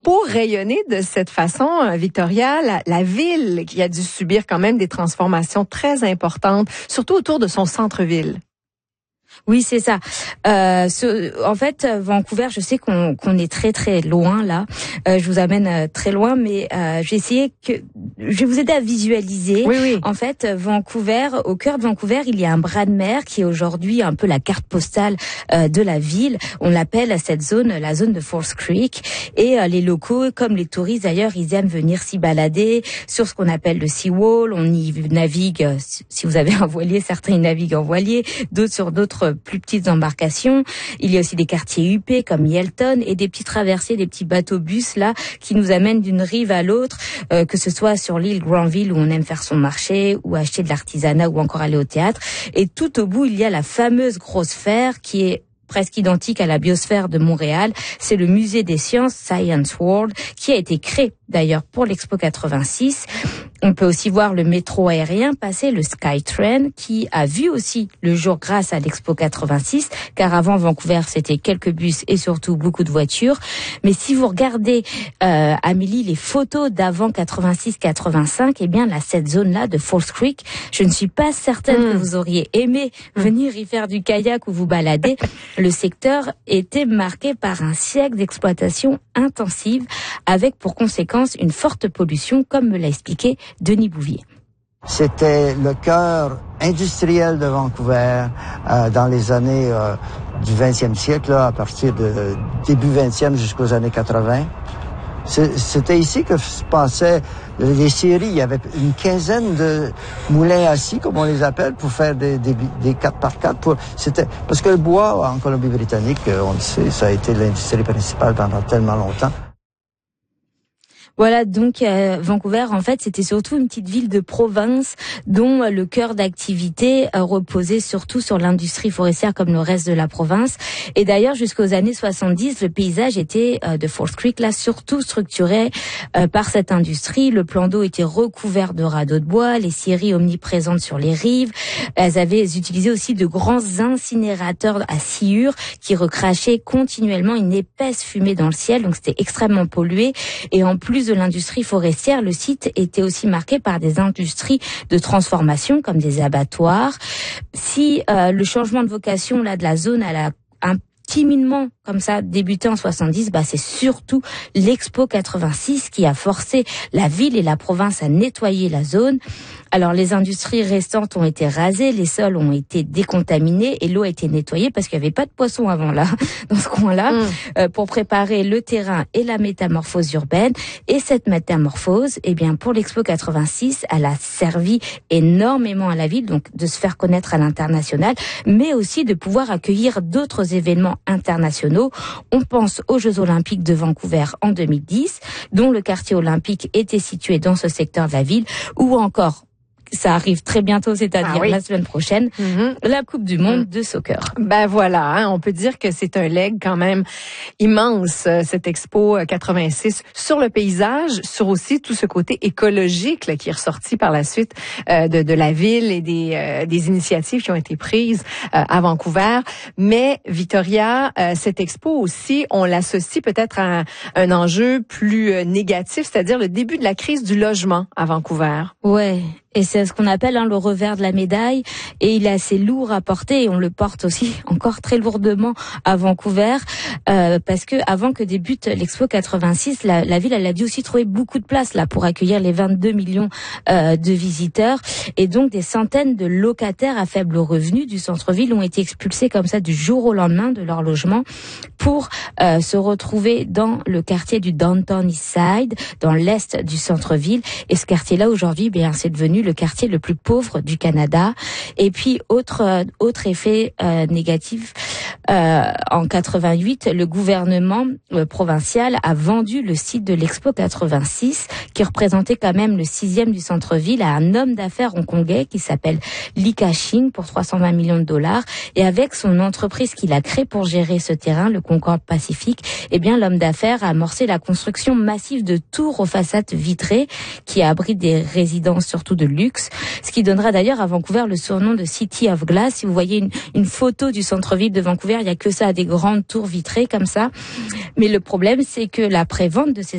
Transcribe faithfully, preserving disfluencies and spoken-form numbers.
Pour rayonner de cette façon, Victoria, la, la ville qui a dû subir quand même des transformations très importantes, surtout autour de son centre-ville. Oui, c'est ça. Euh, ce, en fait, Vancouver, je sais qu'on, qu'on est très très loin là. Euh, je vous amène euh, très loin, mais euh, j'ai essayé que je vais vous aider à visualiser. Oui, oui. En fait, Vancouver, au cœur de Vancouver, il y a un bras de mer qui est aujourd'hui un peu la carte postale euh, de la ville. On l'appelle cette zone la zone de False Creek. Et euh, les locaux, comme les touristes d'ailleurs, ils aiment venir s'y balader sur ce qu'on appelle le Seawall. On y navigue. Si vous avez un voilier, certains y naviguent en voilier, d'autres sur d'autres plus petites embarcations. Il y a aussi des quartiers huppés comme Yelton et des petits traversées, des petits bateaux-bus là qui nous amènent d'une rive à l'autre, euh, que ce soit sur l'île Granville où on aime faire son marché ou acheter de l'artisanat ou encore aller au théâtre. Et tout au bout, il y a la fameuse grosse sphère qui est presque identique à la biosphère de Montréal. C'est le musée des sciences Science World qui a été créé d'ailleurs pour l'Expo quatre-vingt-six. On peut aussi voir le métro aérien passer, le SkyTrain, qui a vu aussi le jour grâce à l'Expo quatre-vingt-six, car avant Vancouver, c'était quelques bus et surtout beaucoup de voitures. Mais si vous regardez, euh, Amélie, les photos d'avant quatre-vingt-six quatre-vingt-cinq, eh bien, là, cette zone-là de False Creek, je ne suis pas certaine mmh. que vous auriez aimé venir y faire du kayak ou vous balader. Le secteur était marqué par un siècle d'exploitation intensive, avec pour conséquence une forte pollution, comme me l'a expliqué Denis Bouvier. C'était le cœur industriel de Vancouver euh, dans les années euh, du vingtième siècle, là, à partir de début vingtième jusqu'aux années quatre-vingts. C'était ici que se passaient les scieries. Il y avait une quinzaine de moulins assis, comme on les appelle, pour faire des, des, des quatre par quatre. Pour, c'était, parce que le bois, en Colombie-Britannique, on le sait, ça a été l'industrie principale pendant tellement longtemps. Voilà, donc euh, Vancouver, en fait, c'était surtout une petite ville de province dont euh, le cœur d'activité euh, reposait surtout sur l'industrie forestière comme le reste de la province. Et d'ailleurs, jusqu'aux années soixante-dix, le paysage était euh, de False Creek, là, surtout structuré euh, par cette industrie. Le plan d'eau était recouvert de radeaux de bois, les scieries omniprésentes sur les rives. Elles avaient elles utilisaient aussi de grands incinérateurs à sciure qui recrachaient continuellement une épaisse fumée dans le ciel, donc c'était extrêmement pollué. Et en plus de l'industrie forestière, le site était aussi marqué par des industries de transformation comme des abattoirs. Si euh, le changement de vocation là de la zone à la un timidement comme ça débuté en soixante-dix, bah c'est surtout l'Expo quatre-vingt-six qui a forcé la ville et la province à nettoyer la zone. Alors les industries restantes ont été rasées, les sols ont été décontaminés et l'eau a été nettoyée parce qu'il n'y avait pas de poissons avant là, dans ce coin-là, mmh. euh, pour préparer le terrain et la métamorphose urbaine. Et cette métamorphose, eh bien pour l'Expo quatre-vingt-six, elle a servi énormément à la ville, donc de se faire connaître à l'international, mais aussi de pouvoir accueillir d'autres événements internationaux. On pense aux Jeux Olympiques de Vancouver en deux mille dix, dont le quartier olympique était situé dans ce secteur de la ville, ou encore ça arrive très bientôt, c'est-à-dire ah oui. la semaine prochaine, mm-hmm. la Coupe du Monde mm. de soccer. Ben voilà, hein, on peut dire que c'est un leg quand même immense, cette Expo quatre-vingt-six, sur le paysage, sur aussi tout ce côté écologique là, qui est ressorti par la suite euh, de, de la ville et des, euh, des initiatives qui ont été prises euh, à Vancouver. Mais Victoria, euh, cette Expo aussi, on l'associe peut-être à un, un enjeu plus euh, négatif, c'est-à-dire le début de la crise du logement à Vancouver. Ouais. Et c'est ce qu'on appelle hein, le revers de la médaille. Et il est assez lourd à porter et on le porte aussi encore très lourdement à Vancouver euh, parce que avant que débute l'Expo quatre-vingt-six, la, la ville elle a dû aussi trouver beaucoup de place là pour accueillir les vingt-deux millions euh, de visiteurs. Et donc des centaines de locataires à faible revenu du centre-ville ont été expulsés comme ça du jour au lendemain de leur logement pour euh, se retrouver dans le quartier du Downtown Eastside, dans l'est du centre-ville. Et ce quartier-là aujourd'hui, bien c'est devenu le quartier le plus pauvre du Canada. Et puis autre euh, autre effet euh, négatif, euh, en quatre-vingt-huit, le gouvernement euh, provincial a vendu le site de l'Expo quatre-vingt-six, qui représentait quand même le sixième du centre-ville, à un homme d'affaires hongkongais qui s'appelle Li Ka-shing pour trois cent vingt millions de dollars. Et avec son entreprise qu'il a créée pour gérer ce terrain, le Concorde Pacifique, eh bien l'homme d'affaires a amorcé la construction massive de tours aux façades vitrées qui abritent des résidences surtout de luxe, ce qui donnera d'ailleurs à Vancouver le surnom de City of Glass. Si vous voyez une, une photo du centre-ville de Vancouver, il n'y a que ça, des grandes tours vitrées comme ça. Mais le problème, c'est que la prévente de ces